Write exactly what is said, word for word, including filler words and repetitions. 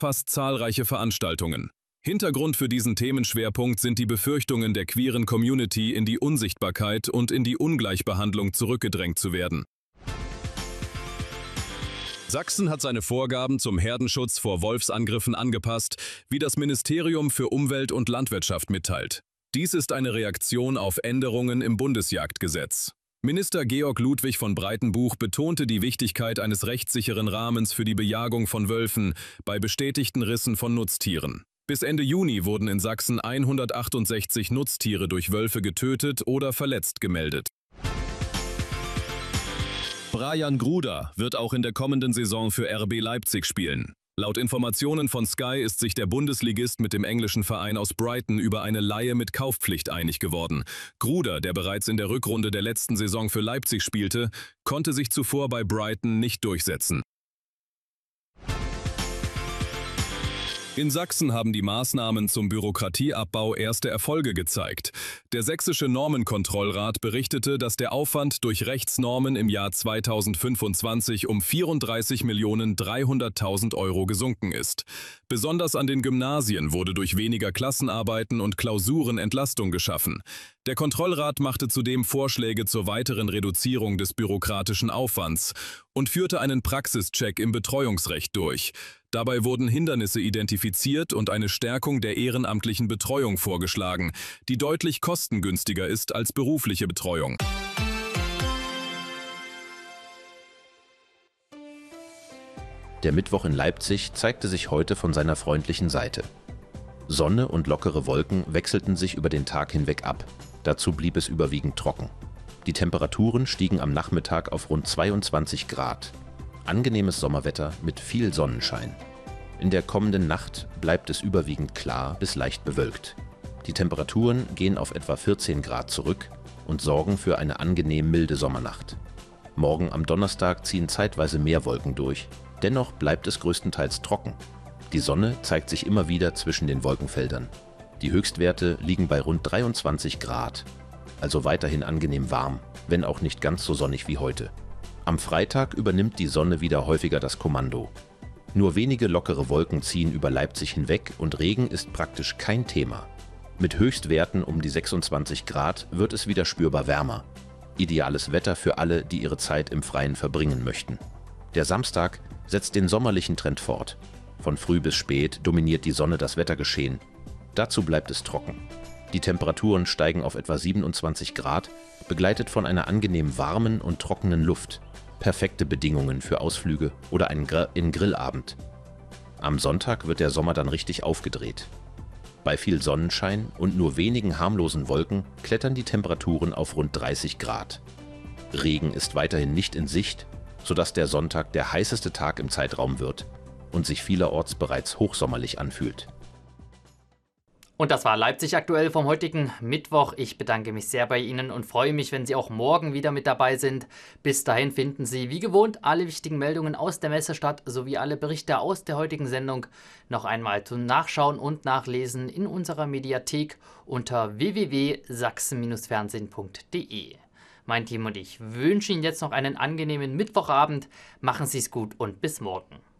fast zahlreiche Veranstaltungen. Hintergrund für diesen Themenschwerpunkt sind die Befürchtungen der queeren Community, in die Unsichtbarkeit und in die Ungleichbehandlung zurückgedrängt zu werden. Sachsen hat seine Vorgaben zum Herdenschutz vor Wolfsangriffen angepasst, wie das Ministerium für Umwelt und Landwirtschaft mitteilt. Dies ist eine Reaktion auf Änderungen im Bundesjagdgesetz. Minister Georg Ludwig von Breitenbuch betonte die Wichtigkeit eines rechtssicheren Rahmens für die Bejagung von Wölfen bei bestätigten Rissen von Nutztieren. Bis Ende Juni wurden in Sachsen hundertachtundsechzig Nutztiere durch Wölfe getötet oder verletzt gemeldet. Brian Gruder wird auch in der kommenden Saison für R B Leipzig spielen. Laut Informationen von Sky ist sich der Bundesligist mit dem englischen Verein aus Brighton über eine Leihe mit Kaufpflicht einig geworden. Gruder, der bereits in der Rückrunde der letzten Saison für Leipzig spielte, konnte sich zuvor bei Brighton nicht durchsetzen. In Sachsen haben die Maßnahmen zum Bürokratieabbau erste Erfolge gezeigt. Der sächsische Normenkontrollrat berichtete, dass der Aufwand durch Rechtsnormen im Jahr zweitausendfünfundzwanzig um vierunddreißig Millionen dreihunderttausend Euro gesunken ist. Besonders an den Gymnasien wurde durch weniger Klassenarbeiten und Klausuren Entlastung geschaffen. Der Kontrollrat machte zudem Vorschläge zur weiteren Reduzierung des bürokratischen Aufwands und führte einen Praxischeck im Betreuungsrecht durch. Dabei wurden Hindernisse identifiziert und eine Stärkung der ehrenamtlichen Betreuung vorgeschlagen, die deutlich kostengünstiger ist als berufliche Betreuung. Der Mittwoch in Leipzig zeigte sich heute von seiner freundlichen Seite. Sonne und lockere Wolken wechselten sich über den Tag hinweg ab. Dazu blieb es überwiegend trocken. Die Temperaturen stiegen am Nachmittag auf rund zweiundzwanzig Grad. Angenehmes Sommerwetter mit viel Sonnenschein. In der kommenden Nacht bleibt es überwiegend klar bis leicht bewölkt. Die Temperaturen gehen auf etwa vierzehn Grad zurück und sorgen für eine angenehm milde Sommernacht. Morgen am Donnerstag ziehen zeitweise mehr Wolken durch. Dennoch bleibt es größtenteils trocken. Die Sonne zeigt sich immer wieder zwischen den Wolkenfeldern. Die Höchstwerte liegen bei rund dreiundzwanzig Grad, also weiterhin angenehm warm, wenn auch nicht ganz so sonnig wie heute. Am Freitag übernimmt die Sonne wieder häufiger das Kommando. Nur wenige lockere Wolken ziehen über Leipzig hinweg und Regen ist praktisch kein Thema. Mit Höchstwerten um die sechsundzwanzig Grad wird es wieder spürbar wärmer. Ideales Wetter für alle, die ihre Zeit im Freien verbringen möchten. Der Samstag setzt den sommerlichen Trend fort. Von früh bis spät dominiert die Sonne das Wettergeschehen. Dazu bleibt es trocken. Die Temperaturen steigen auf etwa siebenundzwanzig Grad, begleitet von einer angenehm warmen und trockenen Luft. Perfekte Bedingungen für Ausflüge oder einen Gr- in Grillabend. Am Sonntag wird der Sommer dann richtig aufgedreht. Bei viel Sonnenschein und nur wenigen harmlosen Wolken klettern die Temperaturen auf rund dreißig Grad. Regen ist weiterhin nicht in Sicht, sodass der Sonntag der heißeste Tag im Zeitraum wird und sich vielerorts bereits hochsommerlich anfühlt. Und das war Leipzig aktuell vom heutigen Mittwoch. Ich bedanke mich sehr bei Ihnen und freue mich, wenn Sie auch morgen wieder mit dabei sind. Bis dahin finden Sie wie gewohnt alle wichtigen Meldungen aus der Messestadt sowie alle Berichte aus der heutigen Sendung noch einmal zum Nachschauen und Nachlesen in unserer Mediathek unter w w w punkt sachsen fernsehen punkt d e. Mein Team und ich wünschen Ihnen jetzt noch einen angenehmen Mittwochabend. Machen Sie es gut und bis morgen.